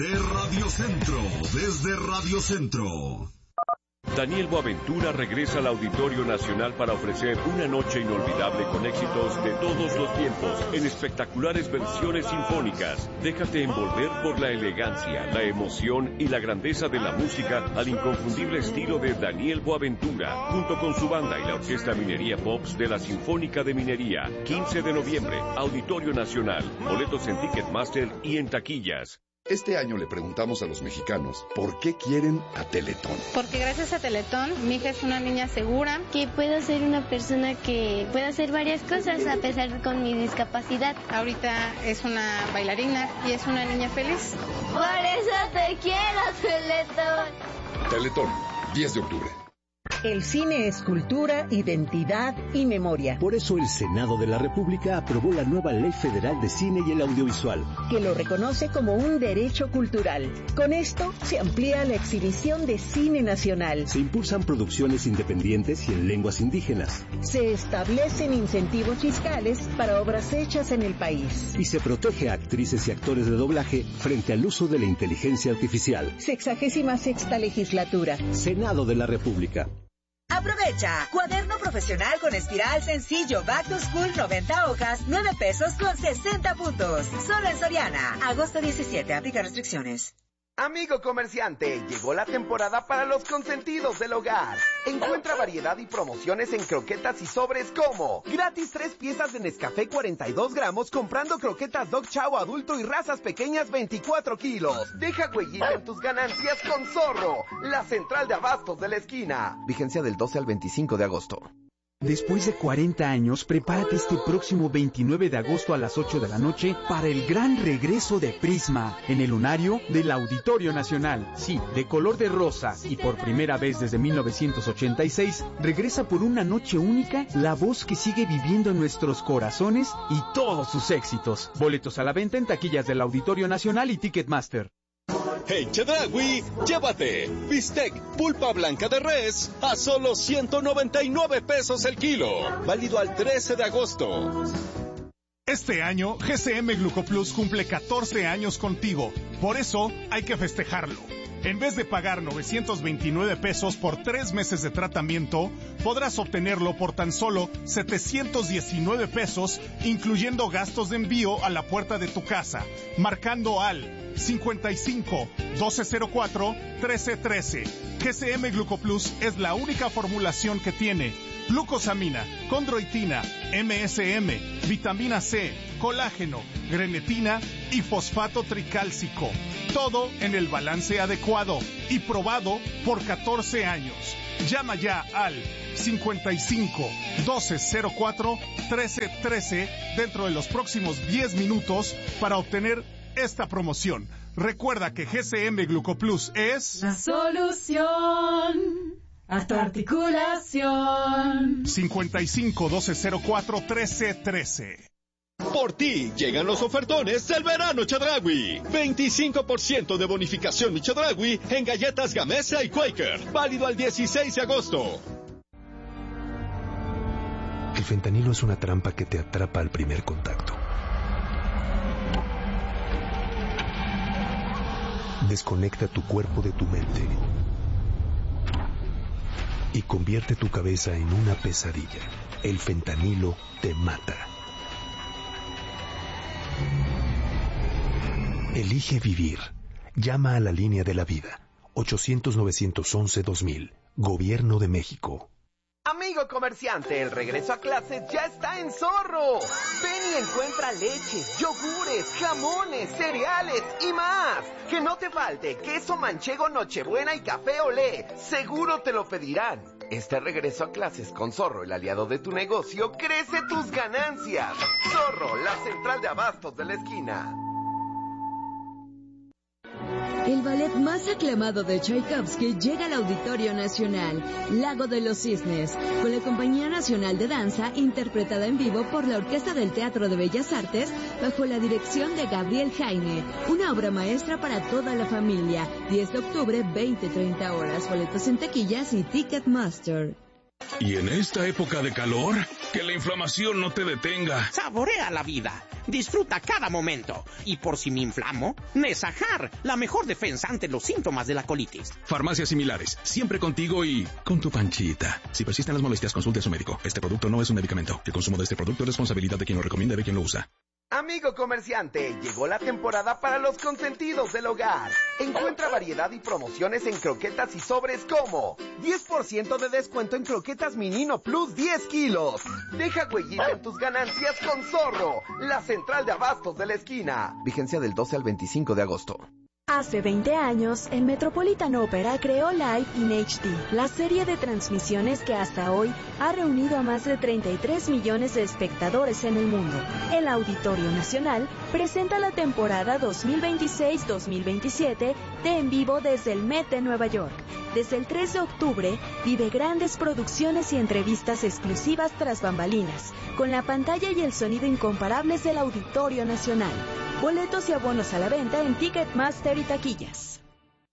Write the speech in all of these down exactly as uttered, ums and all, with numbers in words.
De Radio Centro, desde Radio Centro. Daniel Boaventura regresa al Auditorio Nacional para ofrecer una noche inolvidable con éxitos de todos los tiempos en espectaculares versiones sinfónicas. Déjate envolver por la elegancia, la emoción y la grandeza de la música al inconfundible estilo de Daniel Boaventura, junto con su banda y la Orquesta Minería Pops de la Sinfónica de Minería. quince de noviembre, Auditorio Nacional. Boletos en Ticketmaster y en taquillas. Este año le preguntamos a los mexicanos por qué quieren a Teletón. Porque gracias a Teletón, mi hija es una niña segura. Que puedo ser una persona que pueda hacer varias cosas a pesar de con mi discapacidad. Ahorita es una bailarina y es una niña feliz. Por eso te quiero, Teletón. Teletón, diez de octubre. El cine es cultura, identidad y memoria. Por eso el Senado de la República aprobó la nueva Ley Federal de Cine y el Audiovisual, que lo reconoce como un derecho cultural. Con esto se amplía la exhibición de cine nacional. Se impulsan producciones independientes y en lenguas indígenas. Se establecen incentivos fiscales para obras hechas en el país. Y se protege a actrices y actores de doblaje frente al uso de la inteligencia artificial. Sexagésima sexta legislatura. Senado de la República. Aprovecha, cuaderno profesional con espiral sencillo Back to School noventa hojas, nueve pesos con sesenta puntos. Solo en Soriana. Agosto diecisiete, aplica restricciones. Amigo comerciante, llegó la temporada para los consentidos del hogar. Encuentra variedad y promociones en croquetas y sobres como gratis tres piezas de Nescafé cuarenta y dos gramos comprando croquetas Dog Chow adulto y razas pequeñas veinticuatro kilos. Deja huellita en tus ganancias con Zorro, la central de abastos de la esquina. Vigencia del doce al veinticinco de agosto. Después de cuarenta años, prepárate este próximo veintinueve de agosto a las ocho de la noche para el gran regreso de Prisma en el lunario del Auditorio Nacional. Sí, de color de rosa y por primera vez desde mil novecientos ochenta y seis, regresa por una noche única la voz que sigue viviendo en nuestros corazones y todos sus éxitos. Boletos a la venta en taquillas del Auditorio Nacional y Ticketmaster. En Chedraui, llévate bistec pulpa blanca de res a solo ciento noventa y nueve pesos el kilo. Válido al trece de agosto. Este año, G C M Glucoplus cumple catorce años contigo. Por eso, hay que festejarlo. En vez de pagar novecientos veintinueve pesos por tres meses de tratamiento, podrás obtenerlo por tan solo setecientos diecinueve pesos, incluyendo gastos de envío a la puerta de tu casa, marcando al cincuenta y cinco, doce cero cuatro, trece trece. G C M Glucoplus es la única formulación que tiene glucosamina, condroitina, M S M, vitamina C, colágeno, grenetina y fosfato tricálcico. Todo en el balance adecuado y probado por catorce años. Llama ya al cincuenta y cinco, doce cero cuatro, trece trece dentro de los próximos diez minutos para obtener esta promoción. Recuerda que G C M Glucoplus es la solución a tu articulación. cincuenta y cinco, doce cero cuatro, trece trece. Por ti llegan los ofertones del verano Chedraui. veinticinco por ciento de bonificación de Chedraui en galletas Gamesa y Quaker. Válido al dieciséis de agosto. El fentanilo es una trampa que te atrapa al primer contacto. Desconecta tu cuerpo de tu mente y convierte tu cabeza en una pesadilla. El fentanilo te mata. Elige vivir. Llama a la línea de la vida. ochocientos, novecientos once, dos mil. Gobierno de México. Amigo comerciante, el regreso a clases ya está en Zorro. Ven y encuentra leches, yogures, jamones, cereales y más. Que no te falte queso manchego Nochebuena y café Olé. Seguro te lo pedirán. Este regreso a clases con Zorro, el aliado de tu negocio, crece tus ganancias. Zorro, la central de abastos de la esquina. El ballet más aclamado de Tchaikovsky llega al Auditorio Nacional, Lago de los Cisnes, con la Compañía Nacional de Danza, interpretada en vivo por la Orquesta del Teatro de Bellas Artes, bajo la dirección de Gabriel Jaime. Una obra maestra para toda la familia. diez de octubre, veinte a treinta horas. Boletos en taquillas y Ticketmaster. Y en esta época de calor, que la inflamación no te detenga. Saborea la vida, disfruta cada momento. Y por si me inflamo, Nesajar, la mejor defensa ante los síntomas de la colitis. Farmacias similares, siempre contigo y con tu panchita. Si persisten las molestias, consulte a su médico. Este producto no es un medicamento. El consumo de este producto es responsabilidad de quien lo recomienda y de quien lo usa. Amigo comerciante, llegó la temporada para los consentidos del hogar. Encuentra variedad y promociones en croquetas y sobres como diez por ciento de descuento en croquetas Minino Plus diez kilos. Deja huellita en tus ganancias con Zorro, la central de abastos de la esquina. Vigencia del doce al veinticinco de agosto. Hace veinte años, el Metropolitan Opera creó Live in H D, la serie de transmisiones que hasta hoy ha reunido a más de treinta y tres millones de espectadores en el mundo. El Auditorio Nacional presenta la temporada dos mil veintiséis dos mil veintisiete de En Vivo desde el Met de Nueva York. Desde el tres de octubre, vive grandes producciones y entrevistas exclusivas tras bambalinas, con la pantalla y el sonido incomparables del Auditorio Nacional. Boletos y abonos a la venta en Ticketmaster y taquillas.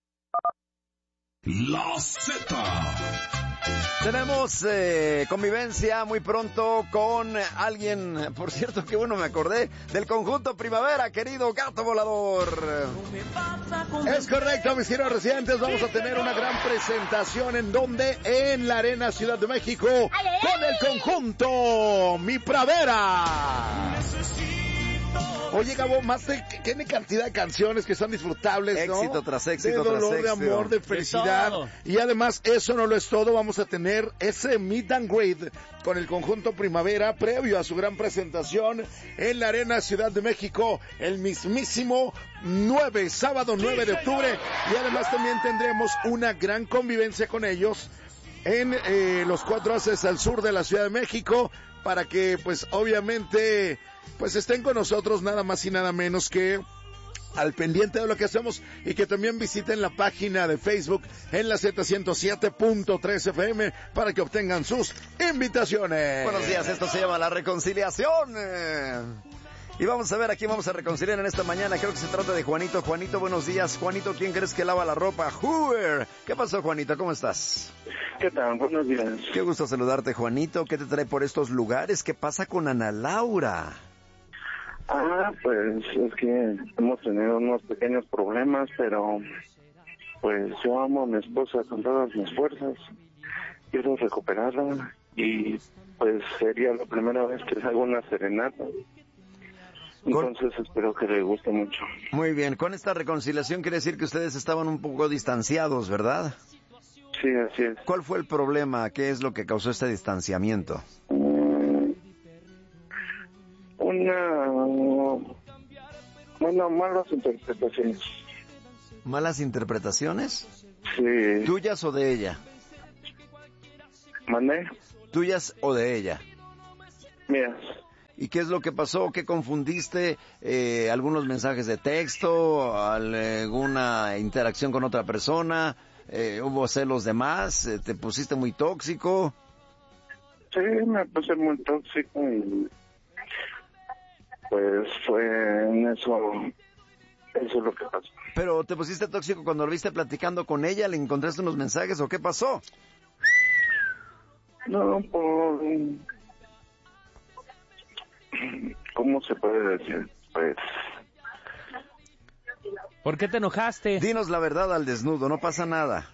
La Z. Tenemos eh, convivencia muy pronto con alguien, por cierto, que bueno, me acordé del conjunto Primavera, querido Gato Volador. Es correcto, mis queridos residentes, vamos a tener una gran presentación en donde, en la Arena Ciudad de México, con el conjunto Mi Primavera. Oye, Gabo, más de, tiene cantidad de canciones que son disfrutables, ¿no? Éxito tras éxito, de dolor, tras éxito. de amor, de felicidad. De y además, eso no lo es todo. Vamos a tener ese meet and greet con el conjunto Primavera previo a su gran presentación en la Arena Ciudad de México el mismísimo nueve, sábado nueve de octubre. Y además también tendremos una gran convivencia con ellos en eh, los cuatro haces al sur de la Ciudad de México, para que, pues, obviamente, pues estén con nosotros nada más y nada menos que al pendiente de lo que hacemos, y que también visiten la página de Facebook en la Z ciento siete punto tres F M para que obtengan sus invitaciones. Buenos días, esto se llama La Reconciliación. Y vamos a ver a quién vamos a reconciliar en esta mañana. Creo que se trata de Juanito. Juanito, buenos días. Juanito, ¿quién crees que lava la ropa? Hoover. ¿Qué pasó, Juanito? ¿Cómo estás? ¿Qué tal? Buenos días. Qué gusto saludarte, Juanito. ¿Qué te trae por estos lugares? ¿Qué pasa con Ana Laura? Ah, pues es que hemos tenido unos pequeños problemas, pero pues yo amo a mi esposa con todas mis fuerzas. Quiero recuperarla y pues sería la primera vez que hago una serenata. Entonces con... espero que le guste mucho. Muy bien, con esta reconciliación quiere decir que ustedes estaban un poco distanciados, ¿verdad? Sí, así es. ¿Cuál fue el problema? ¿Qué es lo que causó este distanciamiento? Mm, una... Bueno, malas interpretaciones. ¿Malas interpretaciones? Sí. ¿Tuyas o de ella? ¿Mandé? ¿Tuyas o de ella? Mías. ¿Y qué es lo que pasó? ¿Qué confundiste? Eh, ¿Algunos mensajes de texto? ¿Alguna interacción con otra persona? Eh, ¿Hubo celos de más? ¿Te pusiste muy tóxico? Sí, me puse muy tóxico y pues fue en eso, eso es lo que pasó. ¿Pero te pusiste tóxico cuando lo viste platicando con ella? ¿Le encontraste unos mensajes o qué pasó? No, por... ¿Cómo se puede decir? Pues... ¿Por qué te enojaste? Dinos la verdad al desnudo, no pasa nada.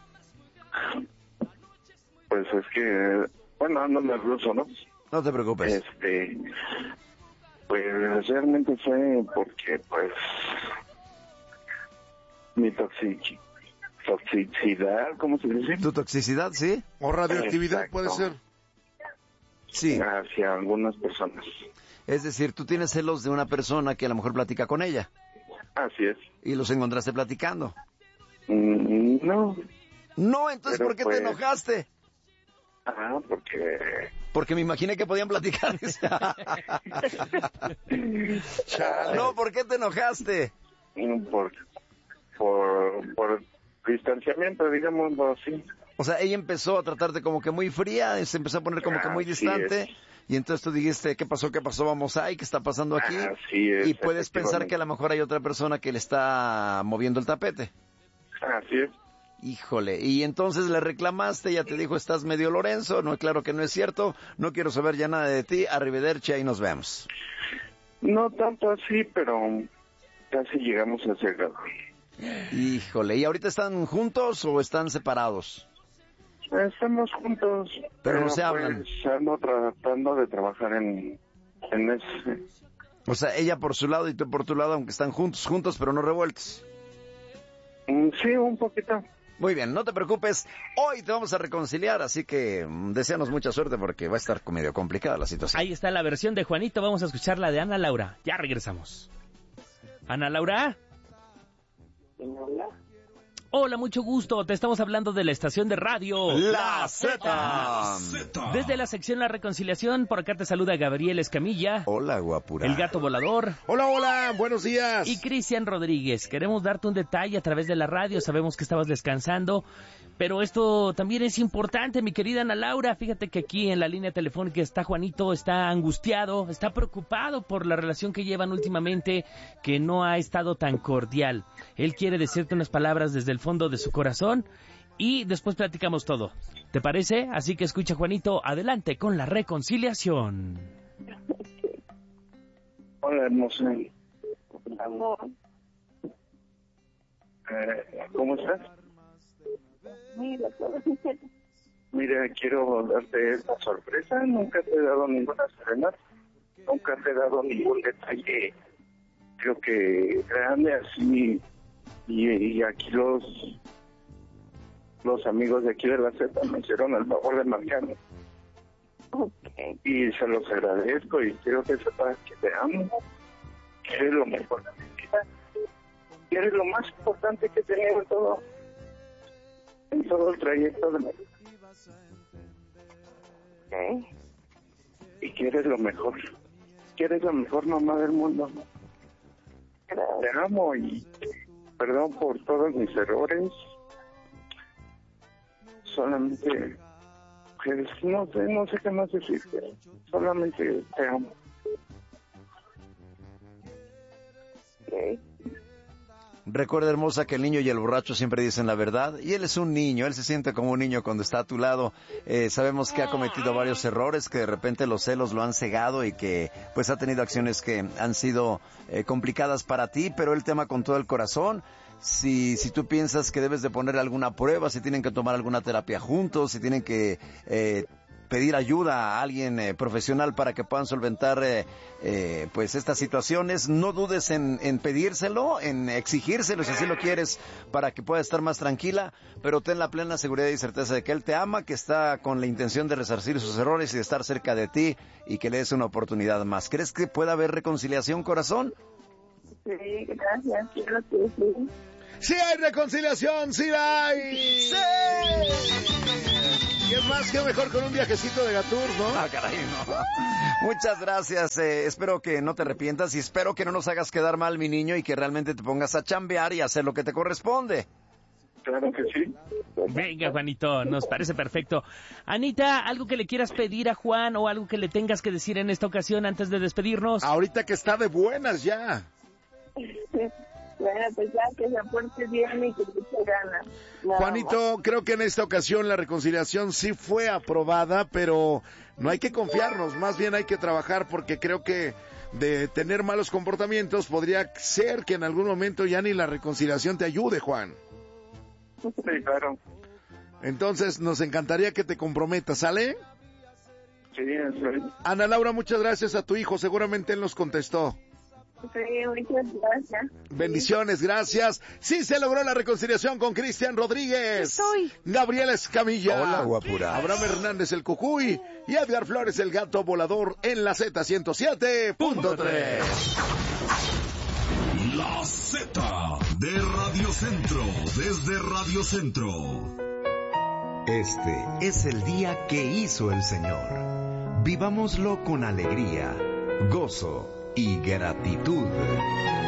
Pues es que... Bueno, ando nervioso, ¿no? No te preocupes. Este... Pues realmente fue porque, pues... Mi toxic... toxicidad, ¿cómo se dice? ¿Tu toxicidad, sí? ¿O radioactividad? Exacto. Puede ser. Sí. Hacia algunas personas. Es decir, tú tienes celos de una persona que a lo mejor platica con ella. Así es. ¿Y los encontraste platicando? Mm, no. No, entonces, pero ¿por qué pues... te enojaste? Ah, porque... Porque me imaginé que podían platicar. No, ¿por qué te enojaste? Por, por, por distanciamiento, digámoslo así. O sea, ella empezó a tratarte como que muy fría, se empezó a poner como que muy distante, es. Y entonces tú dijiste, ¿qué pasó, qué pasó, vamos ahí, qué está pasando aquí? Así es, y puedes pensar que a lo mejor hay otra persona que le está moviendo el tapete. Así es. Híjole, y entonces le reclamaste, ella te dijo, estás medio Lorenzo, no, claro que no es cierto, no quiero saber ya nada de ti, arrivederci, ahí nos vemos. No tanto así, pero casi llegamos a ese grado. Híjole, ¿y ahorita están juntos o están separados? Estamos juntos. Pero, pero no se hablan. Pues, ando tratando de trabajar en, en ese. O sea, ella por su lado y tú por tu lado, aunque están juntos, juntos, pero no revueltos. Mm, sí, un poquito. Muy bien, no te preocupes, hoy te vamos a reconciliar, así que mm, deséanos mucha suerte porque va a estar medio complicada la situación. Ahí está la versión de Juanito, vamos a escuchar la de Ana Laura. Ya regresamos. Ana Laura. Hola. Hola, mucho gusto. Te estamos hablando de la estación de radio La Z. Desde la sección La Reconciliación, por acá te saluda Gabriel Escamilla. Hola, guapura. El gato volador. Hola, hola, buenos días. Y Cristian Rodríguez. Queremos darte un detalle a través de la radio. Sabemos que estabas descansando, pero esto también es importante, mi querida Ana Laura. Fíjate que aquí en la línea telefónica está Juanito, está angustiado, está preocupado por la relación que llevan últimamente, que no ha estado tan cordial. Él quiere decirte unas palabras desde el fondo de su corazón y después platicamos todo. ¿Te parece? Así que escucha, Juanito, adelante con la reconciliación. Hola, hermosa. Amor. Eh, ¿Cómo estás? Mira, Mira, quiero darte esta sorpresa. Nunca te he dado ninguna serenata. Nunca te he dado ningún detalle, creo que grande así. Y, y aquí los los amigos de aquí de la Z me hicieron el favor de marcarme. Okay. Y se los agradezco y quiero que sepas que te amo, que eres lo mejor de mi vida, que eres lo más importante que he tenido en todo, en todo el trayecto de mi vida. Okay. Y que eres lo mejor, que eres la mejor mamá del mundo. Gracias. Te amo y perdón por todos mis errores. Solamente, pues, no sé, no sé qué más decirte. Solamente te amo. Okay. Recuerda, hermosa, que el niño y el borracho siempre dicen la verdad, y él es un niño, él se siente como un niño cuando está a tu lado. Eh, sabemos que ha cometido varios errores, que de repente los celos lo han cegado y que pues ha tenido acciones que han sido eh, complicadas para ti, pero él te ama con todo el corazón. Si, si tú piensas que debes de poner alguna prueba, si tienen que tomar alguna terapia juntos, si tienen que eh, pedir ayuda a alguien eh, profesional para que puedan solventar eh, eh, pues estas situaciones, no dudes en, en pedírselo, en exigírselo si así lo quieres, para que pueda estar más tranquila, pero ten la plena seguridad y certeza de que él te ama, que está con la intención de resarcir sus errores y de estar cerca de ti y que le des una oportunidad más. ¿Crees que pueda haber reconciliación, corazón? Sí, gracias, quiero que sí. ¡Sí hay reconciliación! ¡Sí hay! ¡Sí! Y es más, que mejor con un viajecito de Gatur, ¿no? Ah, caray, no. Muchas gracias, eh, espero que no te arrepientas y espero que no nos hagas quedar mal, mi niño, y que realmente te pongas a chambear y hacer lo que te corresponde. Claro que sí. Venga, Juanito, nos parece perfecto. Anita, ¿algo que le quieras pedir a Juan o algo que le tengas que decir en esta ocasión antes de despedirnos? Ahorita que está de buenas ya. Bueno, pues ya que se porte bien y que te eche ganas. No, Juanito, no. Creo que en esta ocasión la reconciliación sí fue aprobada, pero no hay que confiarnos, más bien hay que trabajar, porque creo que de tener malos comportamientos podría ser que en algún momento ya ni la reconciliación te ayude, Juan. Sí, claro. Entonces nos encantaría que te comprometas, ¿sale? Sí, eso es. Ana Laura, muchas gracias a tu hijo, seguramente él nos contestó. Sí, muchas gracias. Bendiciones, gracias. Sí se logró la reconciliación con Cristian Rodríguez. Soy Gabriel Escamilla. Hola, guapura. Abraham Hernández, el Cucuy. Y Edgar Flores, el gato volador, en la Z ciento siete punto tres. La Z de Radio Centro, desde Radio Centro. Este es el día que hizo el Señor. Vivámoslo con alegría, gozo y gratitud.